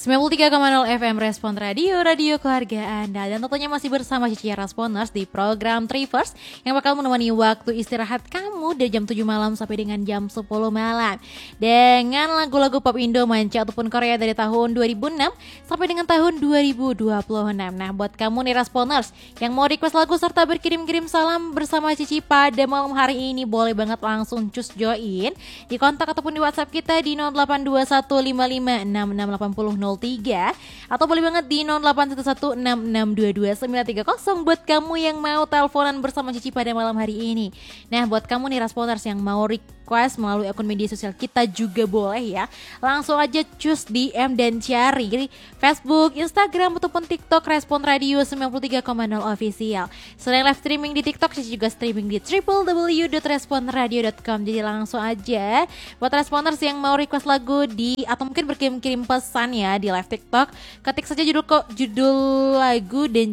93,0 FM Respon Radio, radio keluarga Anda. Dan tentunya masih bersama Cici Responers di program Trivers yang bakal menemani waktu istirahat kamu dari jam 7 malam sampai dengan jam 10 malam dengan lagu-lagu pop Indo, manca ataupun Korea dari tahun 2006 sampai dengan tahun 2026. Nah, buat kamu nih Responers yang mau request lagu serta berkirim-kirim salam bersama Cici pada malam hari ini, boleh banget langsung cus join di kontak ataupun di WhatsApp kita di 0821556680 atau boleh banget di 081166222930 buat kamu yang mau teleponan bersama Cici pada malam hari ini. Nah, buat kamu nih Responers yang mau request melalui akun media sosial kita juga boleh ya. Langsung aja cus DM dan cari Facebook, Instagram ataupun TikTok Respon Radio 93,0 official. Selain live streaming di TikTok, Cici juga streaming di www.responradio.com. Jadi langsung aja buat Responers yang mau request lagu di atau mungkin berkirim-kirim pesan ya di live TikTok, ketik saja judul lagu dan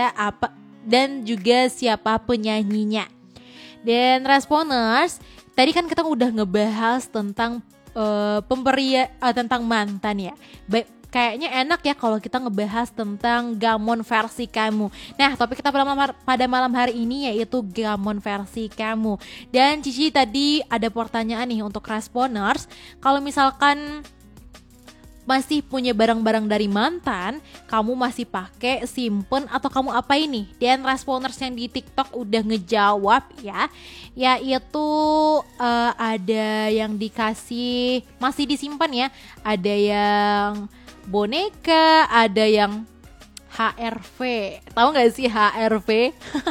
juga siapa penyanyinya. Dan Responers, tadi kan kita udah ngebahas tentang tentang mantan ya. Kayaknya enak ya kalau kita ngebahas tentang Gamon versi kamu. Nah, topik kita pada malam hari ini yaitu Gamon versi kamu. Dan Cici tadi ada pertanyaan nih untuk Responers, kalau misalkan masih punya barang-barang dari mantan, kamu masih pakai, simpen, atau kamu apa ini? Dan Responers yang di TikTok udah ngejawab ya, yaitu ada yang dikasih masih disimpan ya, ada yang boneka, ada yang HRV. Tahu nggak sih HRV?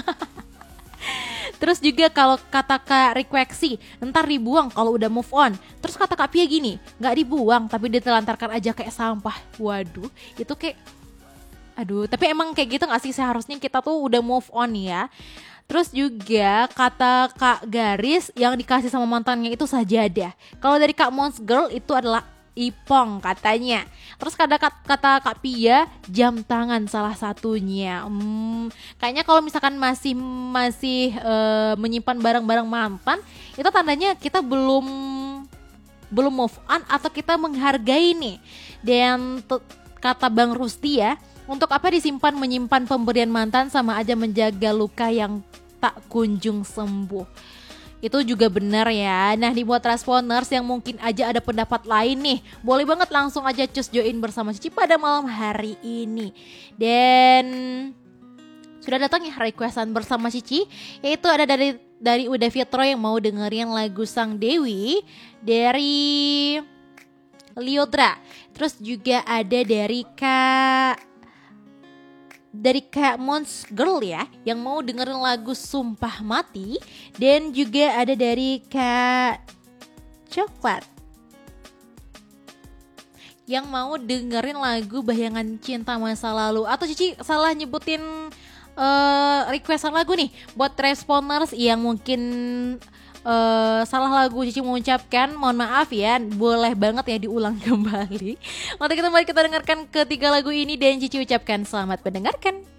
Terus juga kalau kata Kak Requeksi, ntar dibuang kalau udah move on. Terus kata Kak Pia gini, gak dibuang tapi ditelantarkan aja kayak sampah. Waduh, itu kayak tapi emang kayak gitu gak sih? Seharusnya kita tuh udah move on ya. Terus juga kata Kak Garis, yang dikasih sama mantannya itu Sajadah. Kalau dari Kak Mons Girl itu adalah Ipong katanya. Terus kata Kak Pia, jam tangan salah satunya. Kayaknya kalau misalkan masih menyimpan barang-barang mantan, itu tandanya kita belum move on atau kita menghargai nih. Dan kata Bang Rusti ya, untuk apa menyimpan pemberian mantan, sama aja menjaga luka yang tak kunjung sembuh. Itu juga benar ya. Nah, dibuat Responers yang mungkin aja ada pendapat lain nih, boleh banget langsung aja cus join bersama Cici pada malam hari ini. Dan sudah datang ya requestan bersama Cici, yaitu ada dari Uda Fitro yang mau dengerin lagu Sang Dewi dari Liodra. Terus juga ada dari Kak Mons Girl ya, yang mau dengerin lagu Sumpah Mati. Dan juga ada dari Kak Coklat yang mau dengerin lagu Bayangan Cinta Masa Lalu. Atau Cici salah nyebutin requestan lagu nih buat Responers yang mungkin salah lagu Cici mengucapkan, mohon maaf ya, boleh banget ya diulang kembali. Mari kita dengarkan ketiga lagu ini dan Cici ucapkan selamat mendengarkan.